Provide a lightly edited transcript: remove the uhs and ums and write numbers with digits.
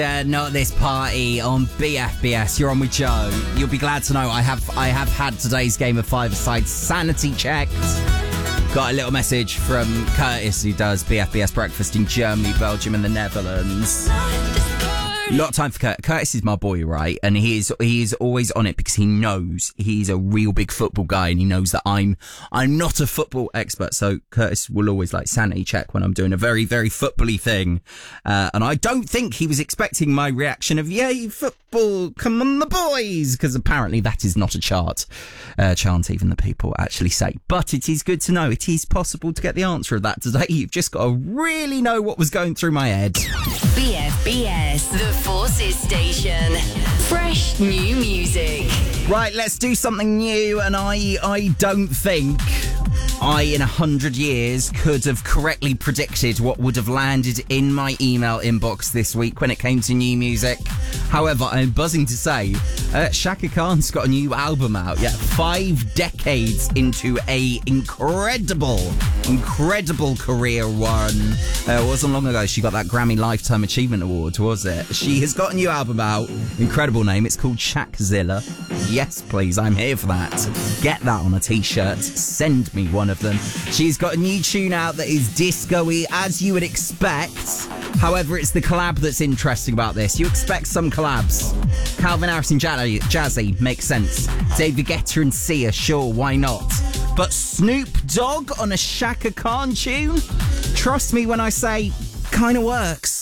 Not this party on BFBS. You're on with Joe. You'll be glad to know I have had today's game of five-a-side sanity checked. Got a little message from Curtis, who does BFBS breakfast in Germany, Belgium, and the Netherlands. Not time for Curtis. Curtis is my boy, right? And he is always on it because he knows he's a real big football guy, and he knows that I'm not a football expert. So Curtis will always sanity check when I'm doing a very, very football-y thing. And I don't think he was expecting my reaction of, yay, football, come on the boys, because apparently that is not a chant even the people actually say. But it is good to know it is possible to get the answer of that today. You've just got to really know what was going through my head. BFBS, the Forces Station. Fresh new music. Right, let's do something new, and I don't think I, in 100 years, could have correctly predicted what would have landed in my email inbox this week when it came to new music. However, I'm buzzing to say Shaka Khan's got a new album out. Yeah, 5 decades into a incredible career run. It wasn't long ago she got that Grammy Lifetime Achievement Award, was it? She has got a new album out. Incredible name. It's called Shakzilla. Yes, please. I'm here for that. Get that on a t-shirt. Send me one of them. She's got a new tune out that is disco-y, as you would expect. However, it's the collab that's interesting about this. You expect some collabs. Calvin Harris and Jazzy makes sense. David Guetta and Sia, sure, why not? But Snoop Dogg on a Shaka Khan tune? Trust me when I say, kinda works.